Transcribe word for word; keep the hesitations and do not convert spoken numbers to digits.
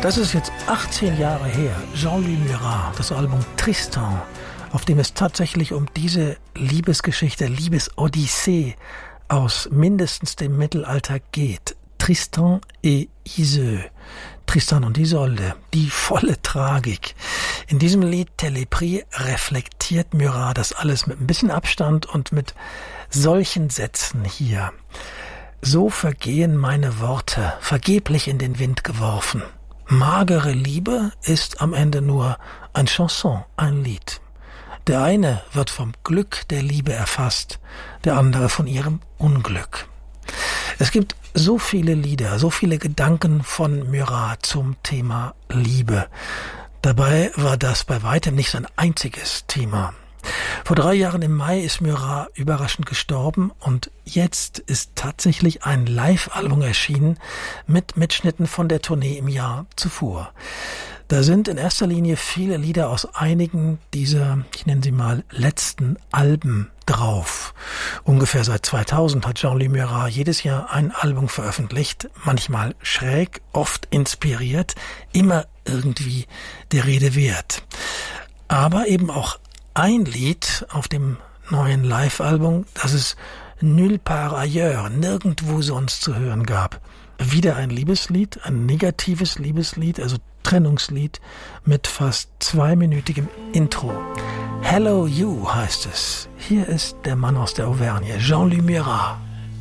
Das ist jetzt achtzehn Jahre her. Jean-Louis Murat, das Album Tristan, auf dem es tatsächlich um diese Liebesgeschichte, Liebesodyssee aus mindestens dem Mittelalter geht. Tristan et Iseult. Tristan und Isolde, die volle Tragik. In diesem Lied Telepris reflektiert Murat das alles mit ein bisschen Abstand und mit solchen Sätzen hier. So vergehen meine Worte, vergeblich in den Wind geworfen. Magere Liebe ist am Ende nur ein Chanson, ein Lied. Der eine wird vom Glück der Liebe erfasst, der andere von ihrem Unglück. Es gibt so viele Lieder, so viele Gedanken von Murat zum Thema Liebe. Dabei war das bei weitem nicht sein einziges Thema. Vor drei Jahren im Mai ist Murat überraschend gestorben und jetzt ist tatsächlich ein Live-Album erschienen mit Mitschnitten von der Tournee im Jahr zuvor. Da sind in erster Linie viele Lieder aus einigen dieser, ich nenne sie mal, letzten Alben drauf. Ungefähr seit zweitausend hat Jean-Louis Murat jedes Jahr ein Album veröffentlicht, manchmal schräg, oft inspiriert, immer irgendwie der Rede wert. Aber eben auch ein Lied auf dem neuen Live-Album, das es nulle part ailleurs, nirgendwo sonst zu hören gab. Wieder ein Liebeslied, ein negatives Liebeslied, also Trennungslied mit fast zweiminütigem Intro. Hello You heißt es. Hier ist der Mann aus der Auvergne, Jean-Louis Murat.